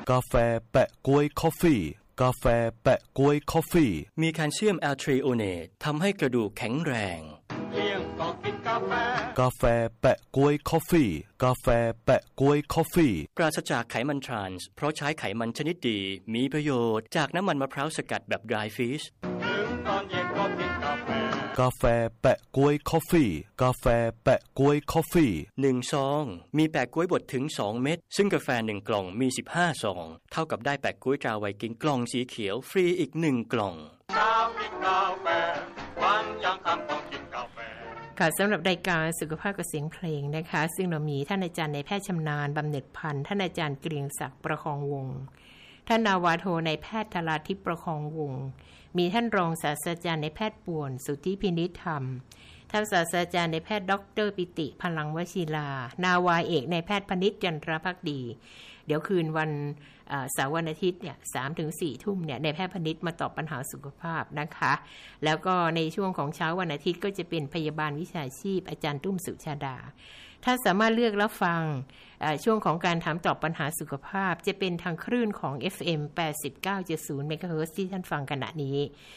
กาแฟแปะก๊วยคอฟฟี่กาแฟแปะก๊วยคอฟฟี่มีแคลเซียมแอลทริโอเนตทำให้กระดูกแข็งแรงเที่ยงก็กินกาแฟกาแฟแปะก๊วยคอฟฟี่กาแฟแปะก๊วยคอฟฟี่ปราศจากไขมันทรานส์เพราะใช้ไขมันชนิดดีมีประโยชน์จากน้ำมันมะพร้าวสกัดแบบ dry fish ถึงตอนเย็นก็กินกาแฟกาแฟแปะก๊วยคอฟฟี่กาแฟแปะก๊วยคอฟฟี่ 1ซองมีแปะก๊วยบดถึง2เม็ดซึ่งกาแฟ1กล่องมี15ซองเท่ากับได้แปะก๊วยตราไวกิ้งกล่องสีเขียวฟรีอีก1กล่องเช้ากินกาแฟวันยังค่ำต้องกินกาแฟค่ะสำหรับรายการสุขภาพกับเสียงเพลงนะคะซึ่งเรามีท่านอาจารย์นายแพทย์ชำนาญบำเหน็จพันธ์ท่านอาจารย์เกรียงศักดิ์ประคองวงศ์ท่านนาวาโทนายแพทย์ธราทิพย์ประคองวงศ์มีท่านรองศาสตราจารย์นายแพทย์ป่วนสุทธิพินิจธรรมท่านศาสตราจารย์นายแพทย์ดร.ปิติพลังวชิรานาวาเอกนายแพทย์พนิชจันทรภักดีเดี๋ยวคืนวันเสาร์วันอาทิตย์เนี่ย 3-4 ทุ่มเนี่ยนายแพทย์พนิชมาตอบปัญหาสุขภาพนะคะแล้วก็ในช่วงของเช้าวันอาทิตย์ก็จะเป็นพยาบาลวิชาชีพอาจารย์ตุ้มสุชาดาถ้าสามารถเลือกรับฟังช่วงของการถามตอบปัญหาสุขภาพจะเป็นทางคลื่นของ FM 89.0 เมกะเฮิรตซ์ที่ท่านฟังขณะนี้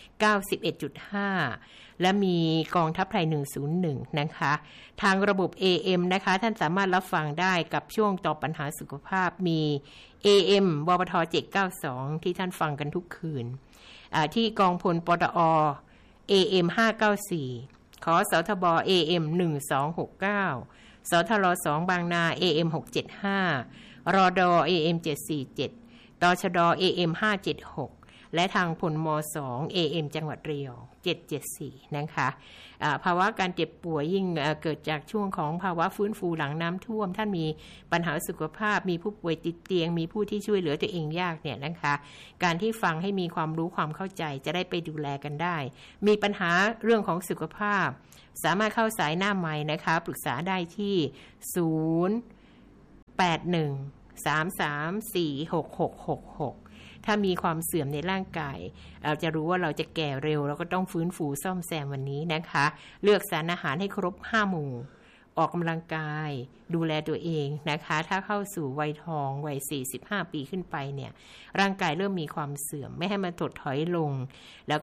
91.5 และมีกองทัพไทย101นะคะทางระบบ AM นะคะท่านสามารถรับฟังได้กับช่วงตอบปัญหาสุขภาพมี AM วปท792ที่ท่านฟังกันทุกคืนที่กองพลปตอ AM 594ขอสทบ AM 1269สทร2บางนา AM 675รด AM 747ตชด AM 576และทางพลม2 AM จังหวัดระยอง774นะคะภาวะการเจ็บป่วยยิ่งเกิดจากช่วงของภาวะฟื้นฟูหลังน้ำท่วมท่านมีปัญหาสุขภาพมีผู้ป่วยติดเตียงมีผู้ที่ช่วยเหลือตัวเองยากเนี่ยนะคะการที่ฟังให้มีความรู้ความเข้าใจจะได้ไปดูแลกันได้มีปัญหาเรื่องของสุขภาพสามารถเข้าสายหน้าไมค์นะคะปรึกษาได้ที่08133466666ถ้ามีความเสื่อมในร่างกายเราจะรู้ว่าเราจะแก่เร็วเราก็ต้องฟื้นฟูซ่อมแซมวันนี้นะคะเลือกสารอาหารให้ครบ5หมู่ออกกำลังกายดูแลตัวเองนะคะถ้าเข้าสู่วัยทองวัย45ปีขึ้นไปเนี่ยร่างกายเริ่มมีความเสื่อมไม่ให้มันถดถอยลงแล้ว